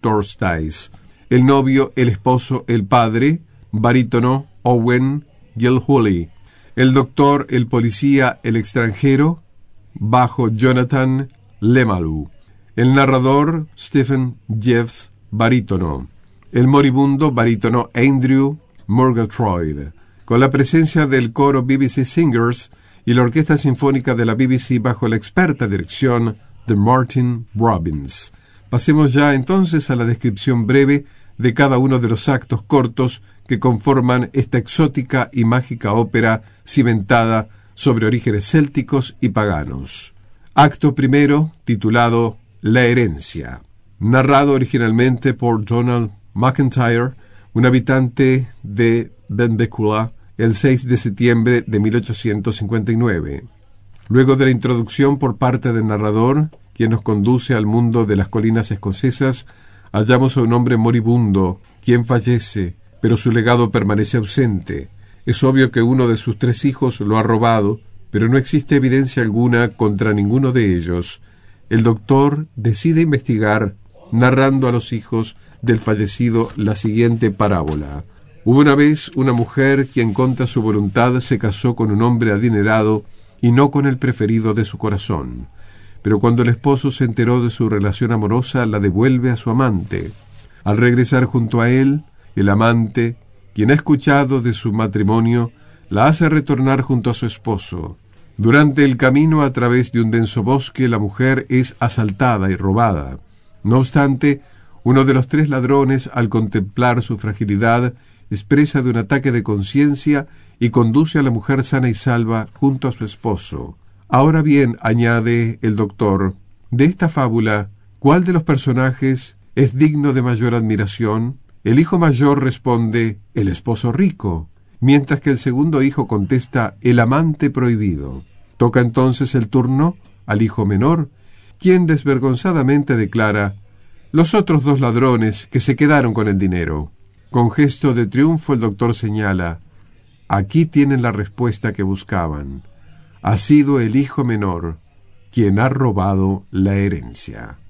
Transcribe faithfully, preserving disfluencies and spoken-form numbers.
Thorstice. El novio, el esposo, el padre, barítono Owen Gilhooly. El doctor, el policía, el extranjero, bajo Jonathan Lemalu. El narrador, Stephen Jeffs, barítono. El moribundo, barítono Andrew Murgatroyd. Con la presencia del coro B B C Singers y la Orquesta Sinfónica de la B B C bajo la experta dirección de Martin Robbins. Pasemos ya entonces a la descripción breve de cada uno de los actos cortos que conforman esta exótica y mágica ópera cimentada sobre orígenes célticos y paganos. Acto primero, titulado La herencia. Narrado originalmente por Donald McIntyre, un habitante de Benbecula, el seis de septiembre de mil ochocientos cincuenta y nueve. Luego de la introducción por parte del narrador, quien nos conduce al mundo de las colinas escocesas, hallamos a un hombre moribundo, quien fallece, pero su legado permanece ausente. Es obvio que uno de sus tres hijos lo ha robado, pero no existe evidencia alguna contra ninguno de ellos. El doctor decide investigar, narrando a los hijos del fallecido la siguiente parábola. Hubo una vez una mujer quien contra su voluntad se casó con un hombre adinerado y no con el preferido de su corazón. Pero cuando el esposo se enteró de su relación amorosa, la devuelve a su amante. Al regresar junto a él, el amante, quien ha escuchado de su matrimonio, la hace retornar junto a su esposo. Durante el camino a través de un denso bosque, la mujer es asaltada y robada. No obstante, uno de los tres ladrones, al contemplar su fragilidad, expresa de un ataque de conciencia y conduce a la mujer sana y salva junto a su esposo. Ahora bien, añade el doctor, de esta fábula, ¿cuál de los personajes es digno de mayor admiración? El hijo mayor responde, el esposo rico, mientras que el segundo hijo contesta, el amante prohibido. Toca entonces el turno al hijo menor, quien desvergonzadamente declara, los otros dos ladrones que se quedaron con el dinero. Con gesto de triunfo el doctor señala, aquí tienen la respuesta que buscaban. Ha sido el hijo menor quien ha robado la herencia.